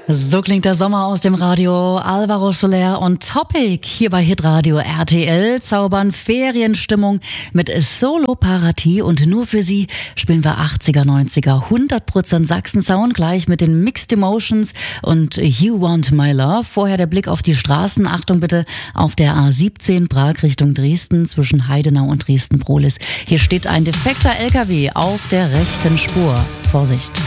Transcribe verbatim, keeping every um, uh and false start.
So klingt der Sommer aus dem Radio. Alvaro Soler und Topic hier bei Hitradio R T L zaubern Ferienstimmung mit Solo Parati und nur für Sie spielen wir achtziger, neunziger, hundert Prozent Sachsen-Sound gleich mit den Mixed Emotions und You Want My Love. Vorher der Blick auf die Straßen. Achtung bitte auf der A siebzehn Prag Richtung Dresden zwischen Heidenau und Dresden-Prohlis. Hier steht ein defekter L K W auf der rechten Spur. Vorsicht!